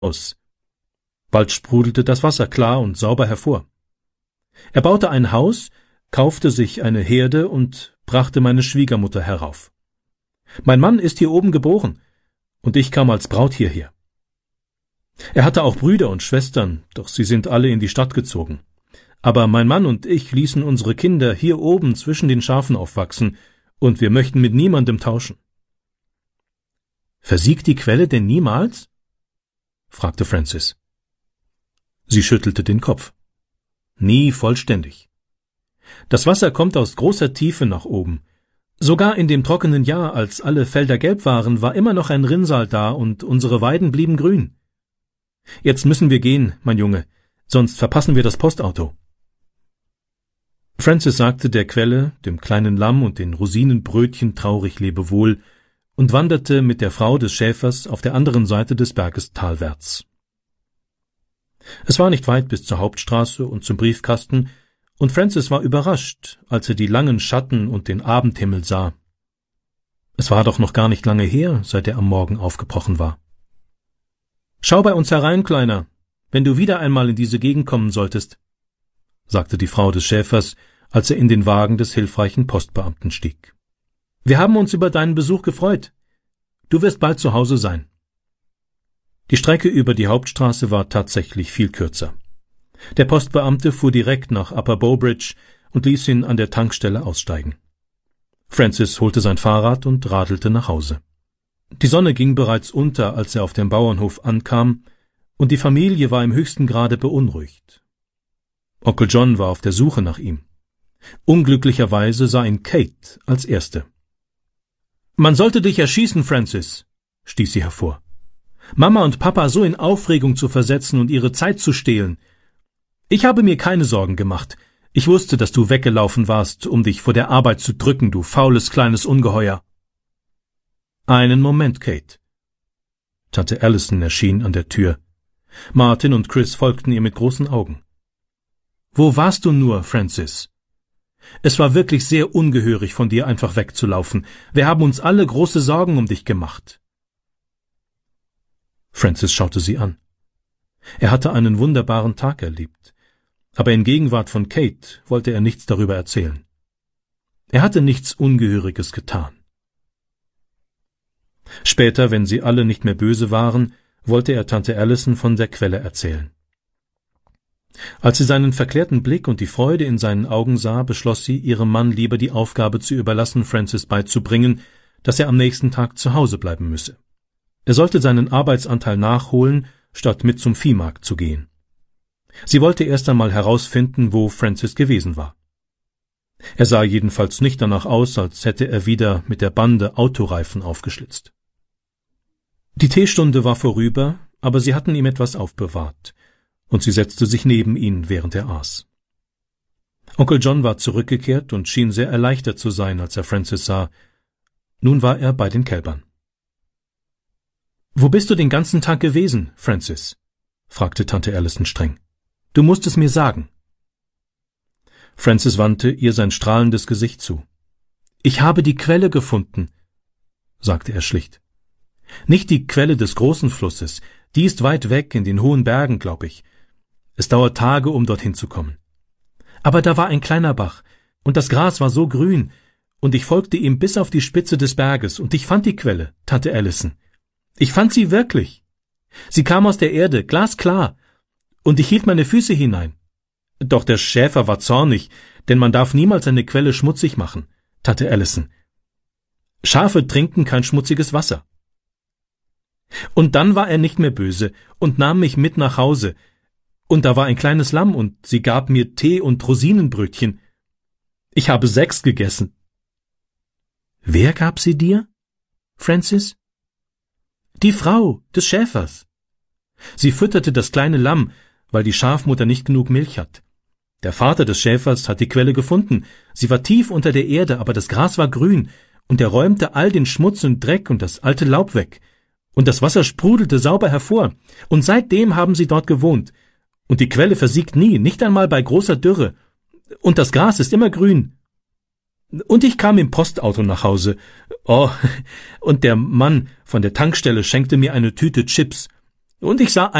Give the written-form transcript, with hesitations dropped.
aus. Bald sprudelte das Wasser klar und sauber hervor. Er baute ein Haus, kaufte sich eine Herde und brachte meine Schwiegermutter herauf. Mein Mann ist hier oben geboren, und ich kam als Braut hierher. Er hatte auch Brüder und Schwestern, doch sie sind alle in die Stadt gezogen. Aber mein Mann und ich ließen unsere Kinder hier oben zwischen den Schafen aufwachsen, und wir möchten mit niemandem tauschen. »Versiegt die Quelle denn niemals?« fragte Francis. Sie schüttelte den Kopf. »Nie vollständig. Das Wasser kommt aus großer Tiefe nach oben. Sogar in dem trockenen Jahr, als alle Felder gelb waren, war immer noch ein Rinnsal da und unsere Weiden blieben grün. Jetzt müssen wir gehen, mein Junge, sonst verpassen wir das Postauto.« Francis sagte der Quelle, dem kleinen Lamm und den Rosinenbrötchen traurig Lebewohl und wanderte mit der Frau des Schäfers auf der anderen Seite des Berges talwärts. Es war nicht weit bis zur Hauptstraße und zum Briefkasten, und Francis war überrascht, als er die langen Schatten und den Abendhimmel sah. Es war doch noch gar nicht lange her, seit er am Morgen aufgebrochen war. »Schau bei uns herein, Kleiner, wenn du wieder einmal in diese Gegend kommen solltest«, sagte die Frau des Schäfers, als er in den Wagen des hilfreichen Postbeamten stieg. »Wir haben uns über deinen Besuch gefreut. Du wirst bald zu Hause sein.« Die Strecke über die Hauptstraße war tatsächlich viel kürzer. Der Postbeamte fuhr direkt nach Upper Bowbridge und ließ ihn an der Tankstelle aussteigen. Francis holte sein Fahrrad und radelte nach Hause. Die Sonne ging bereits unter, als er auf dem Bauernhof ankam, und die Familie war im höchsten Grade beunruhigt. Onkel John war auf der Suche nach ihm. Unglücklicherweise sah ihn Kate als Erste. »Man sollte dich erschießen, Francis«, stieß sie hervor. »Mama und Papa so in Aufregung zu versetzen und ihre Zeit zu stehlen. Ich habe mir keine Sorgen gemacht. Ich wusste, dass du weggelaufen warst, um dich vor der Arbeit zu drücken, du faules kleines Ungeheuer.« »Einen Moment, Kate.« Tante Allison erschien an der Tür. Martin und Chris folgten ihr mit großen Augen. »Wo warst du nur, Francis? Es war wirklich sehr ungehörig von dir, einfach wegzulaufen. Wir haben uns alle große Sorgen um dich gemacht.« Francis schaute sie an. Er hatte einen wunderbaren Tag erlebt, aber in Gegenwart von Kate wollte er nichts darüber erzählen. Er hatte nichts Ungehöriges getan. Später, wenn sie alle nicht mehr böse waren, wollte er Tante Allison von der Quelle erzählen. Als sie seinen verklärten Blick und die Freude in seinen Augen sah, beschloss sie, ihrem Mann lieber die Aufgabe zu überlassen, Francis beizubringen, dass er am nächsten Tag zu Hause bleiben müsse. Er sollte seinen Arbeitsanteil nachholen, statt mit zum Viehmarkt zu gehen. Sie wollte erst einmal herausfinden, wo Francis gewesen war. Er sah jedenfalls nicht danach aus, als hätte er wieder mit der Bande Autoreifen aufgeschlitzt. Die Teestunde war vorüber, aber sie hatten ihm etwas aufbewahrt, und sie setzte sich neben ihn, während er aß. Onkel John war zurückgekehrt und schien sehr erleichtert zu sein, als er Francis sah. Nun war er bei den Kälbern. »Wo bist du den ganzen Tag gewesen, Francis?« fragte Tante Allison streng. »Du musst es mir sagen.« Francis wandte ihr sein strahlendes Gesicht zu. »Ich habe die Quelle gefunden«, sagte er schlicht. »Nicht die Quelle des großen Flusses, die ist weit weg in den hohen Bergen, glaube ich. Es dauert Tage, um dorthin zu kommen. Aber da war ein kleiner Bach, und das Gras war so grün, und ich folgte ihm bis auf die Spitze des Berges, und ich fand die Quelle, Tante Allison. Ich fand sie wirklich. Sie kam aus der Erde, glasklar, und ich hielt meine Füße hinein. Doch der Schäfer war zornig, denn man darf niemals eine Quelle schmutzig machen, Tante Allison. Schafe trinken kein schmutziges Wasser. Und dann war er nicht mehr böse und nahm mich mit nach Hause, und da war ein kleines Lamm, und sie gab mir Tee und Rosinenbrötchen. Ich habe 6 gegessen.« »Wer gab sie dir, Francis?« »Die Frau des Schäfers. Sie fütterte das kleine Lamm, weil die Schafmutter nicht genug Milch hat. Der Vater des Schäfers hat die Quelle gefunden. Sie war tief unter der Erde, aber das Gras war grün, und er räumte all den Schmutz und Dreck und das alte Laub weg. Und das Wasser sprudelte sauber hervor. Und seitdem haben sie dort gewohnt. Und die Quelle versiegt nie, nicht einmal bei großer Dürre. Und das Gras ist immer grün. Und ich kam im Postauto nach Hause. Oh, und der Mann von der Tankstelle schenkte mir eine Tüte Chips. und ich sah